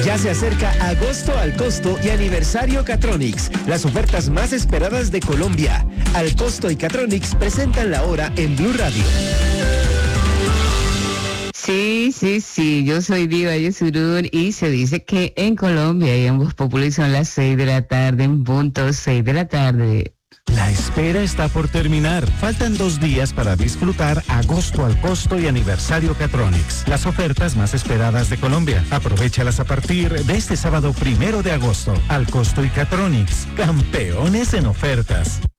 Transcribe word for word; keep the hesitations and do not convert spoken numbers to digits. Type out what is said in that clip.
Ya se acerca agosto al costo y aniversario Catronics, las ofertas más esperadas de Colombia. Al Costo y Catronics presentan la hora en Blue Radio. Sí, sí, sí, yo soy Diva Yesurún y se dice que en Colombia y en Voz Populi son las seis de la tarde, en punto seis de la tarde. La espera está por terminar. Faltan dos días para disfrutar agosto al costo y aniversario Catronics. Las ofertas más esperadas de Colombia. Aprovéchalas a partir de este sábado primero de agosto. Al costo y Catronics. Campeones en ofertas.